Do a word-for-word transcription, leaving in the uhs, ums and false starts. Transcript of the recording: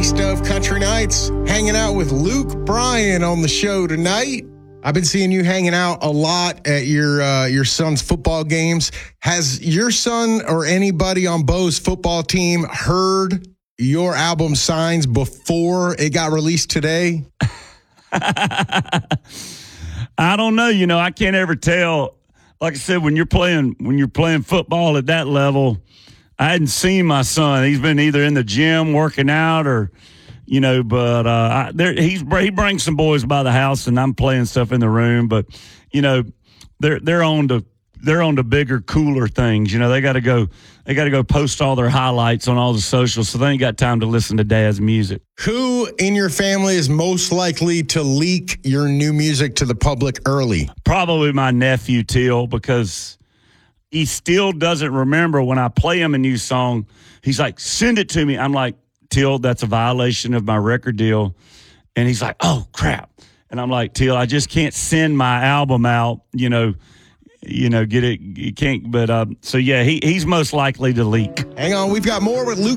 Taste of Country Nights, hanging out with Luke Bryan on the show tonight. I've been seeing you hanging out a lot at your uh, your son's football games. Has your son or anybody on Bo's football team heard your album Signs before it got released today? I don't know. You know, I can't ever tell. Like I said, when you're playing when you're playing football at that level, I hadn't seen my son. He's been either in the gym working out or, you know, but uh, I, there, he's he brings some boys by the house, and I'm playing stuff in the room. But, you know, they're they're on to they're on to bigger, cooler things. You know, they got to go they got to go post all their highlights on all the socials, so they ain't got time to listen to Dad's music. Who in your family is most likely to leak your new music to the public early? Probably my nephew Till, because he still doesn't remember when I play him a new song. He's like, send it to me. I'm like, Till, that's a violation of my record deal. And he's like, oh, crap. And I'm like, Till, I just can't send my album out, you know, you know, get it. You can't. But uh, so, yeah, he, he's most likely to leak. Hang on. We've got more with Luke